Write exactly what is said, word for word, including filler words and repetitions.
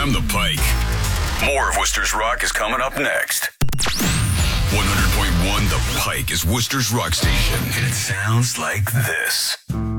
M, The Pike. More of Worcester's Rock is coming up next. one hundred point one The Pike is Worcester's Rock Station. And it sounds like this.